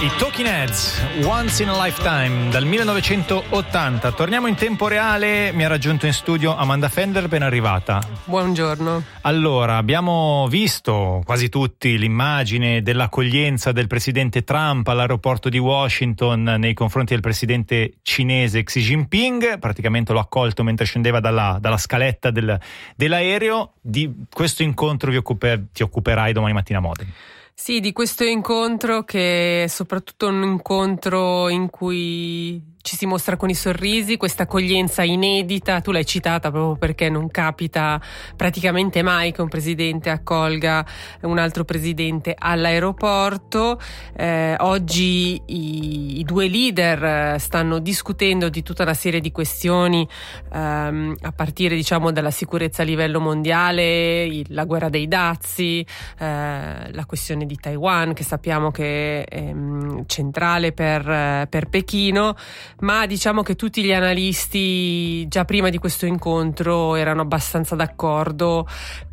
I Talking Heads, Once in a Lifetime, dal 1980. Torniamo in tempo reale, mi ha raggiunto in studio Amanda Fender, ben arrivata. Buongiorno. Allora, abbiamo visto quasi tutti l'immagine dell'accoglienza del presidente Trump all'aeroporto di Washington nei confronti del presidente cinese Xi Jinping. Praticamente l'ho accolto mentre scendeva dalla scaletta dell'aereo. Di questo incontro ti occuperai domani mattina a Modena. Sì, di questo incontro, che è soprattutto un incontro in cui ci si mostra con i sorrisi, questa accoglienza inedita. Tu l'hai citata proprio perché non capita praticamente mai che un presidente accolga un altro presidente all'aeroporto. Oggi i due leader stanno discutendo di tutta una serie di questioni, a partire dalla sicurezza a livello mondiale, la guerra dei dazi, la questione di Taiwan, che sappiamo che è centrale per Pechino. Ma diciamo che tutti gli analisti già prima di questo incontro erano abbastanza d'accordo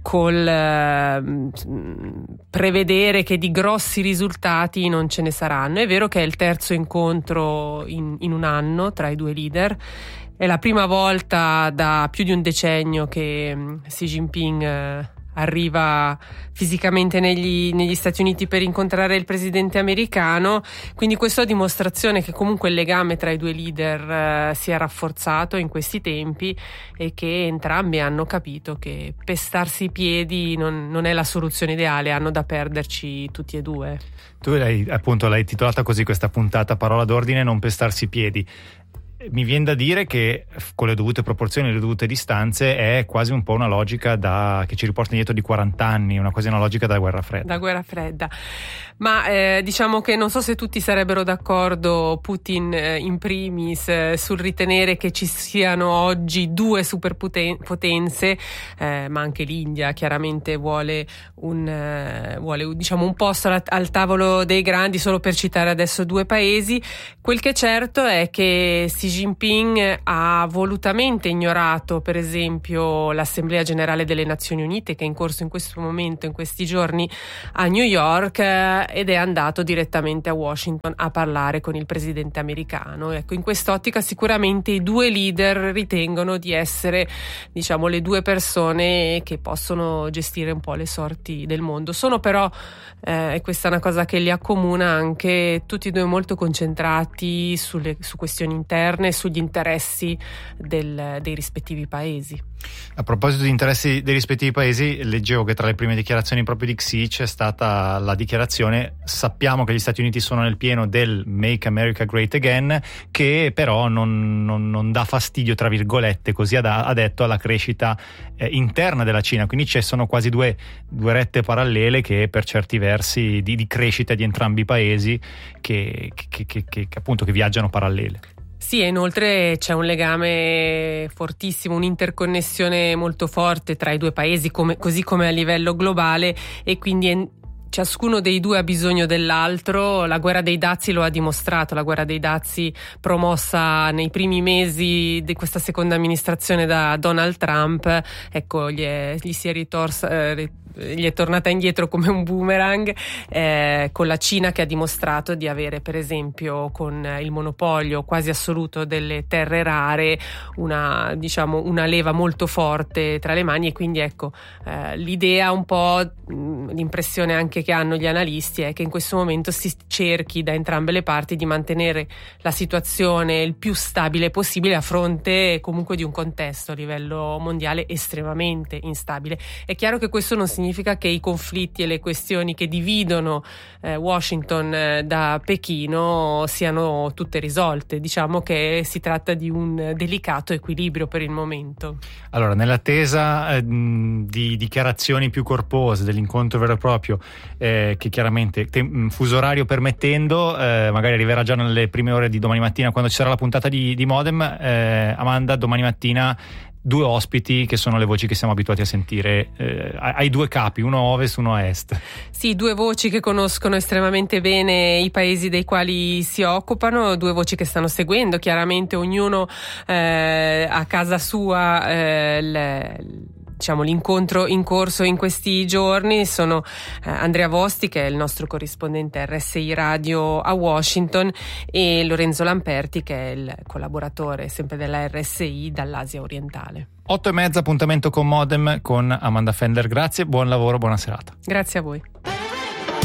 col prevedere che di grossi risultati non ce ne saranno. È vero che è il terzo incontro in un anno tra i due leader. È la prima volta da più di un decennio che Xi Jinping arriva fisicamente negli Stati Uniti per incontrare il presidente americano, quindi questo a dimostrazione che comunque il legame tra i due leader si è rafforzato in questi tempi e che entrambi hanno capito che pestarsi i piedi non è la soluzione ideale, hanno da perderci tutti e due. Tu l'hai titolata così questa puntata, parola d'ordine, non pestarsi i piedi. Mi viene da dire che con le dovute proporzioni e le dovute distanze è quasi un po' una logica che ci riporta indietro di 40 anni, quasi una logica da guerra fredda. Da guerra fredda. Ma diciamo che non so se tutti sarebbero d'accordo, Putin in primis, sul ritenere che ci siano oggi due superpotenze, ma anche l'India chiaramente vuole un posto al tavolo dei grandi, solo per citare adesso due paesi. Quel che è certo è che Xi Jinping ha volutamente ignorato, per esempio, l'Assemblea Generale delle Nazioni Unite, che è in corso in questo momento, in questi giorni, a New York, ed è andato direttamente a Washington a parlare con il presidente americano. Ecco, in quest'ottica sicuramente i due leader ritengono di essere, le due persone che possono gestire un po' le sorti del mondo. Sono però, e questa è una cosa che li accomuna, anche tutti e due molto concentrati su questioni interne, sugli interessi dei rispettivi paesi. A proposito di interessi dei rispettivi paesi, leggevo che tra le prime dichiarazioni proprio di Xi c'è stata la dichiarazione: sappiamo che gli Stati Uniti sono nel pieno del Make America Great Again, che però non dà fastidio, tra virgolette, così ha detto, alla crescita interna della Cina. Quindi ci sono quasi due rette parallele che per certi versi di crescita di entrambi i paesi che appunto che viaggiano parallele. Sì, e inoltre c'è un legame fortissimo, un'interconnessione molto forte tra i due paesi, così come a livello globale, e quindi ciascuno dei due ha bisogno dell'altro. La guerra dei dazi lo ha dimostrato, la guerra dei dazi promossa nei primi mesi di questa seconda amministrazione da Donald Trump, ecco, gli è tornata indietro come un boomerang, con la Cina che ha dimostrato di avere, per esempio, con il monopolio quasi assoluto delle terre rare, una leva molto forte tra le mani. E quindi ecco, l'idea, un po' l'impressione anche che hanno gli analisti, è che in questo momento si cerchi da entrambe le parti di mantenere la situazione il più stabile possibile, a fronte comunque di un contesto a livello mondiale estremamente instabile. È chiaro che questo non significa che i conflitti e le questioni che dividono Washington da Pechino siano tutte risolte. Diciamo che si tratta di un delicato equilibrio per il momento. Allora, nell'attesa di dichiarazioni più corpose dell'incontro vero e proprio, che chiaramente fuso orario permettendo, magari arriverà già nelle prime ore di domani mattina, quando ci sarà la puntata di Modem. Amanda, domani mattina due ospiti che sono le voci che siamo abituati a sentire, ai due capi, uno a ovest, uno a est. Sì, due voci che conoscono estremamente bene i paesi dei quali si occupano, due voci che stanno seguendo chiaramente ognuno a casa sua diciamo l'incontro in corso in questi giorni sono Andrea Vosti, che è il nostro corrispondente RSI Radio a Washington, e Lorenzo Lamperti, che è il collaboratore sempre della RSI dall'Asia orientale. 8:30 appuntamento con Modem con Amanda Fendler. Grazie, buon lavoro, buona serata. Grazie a voi.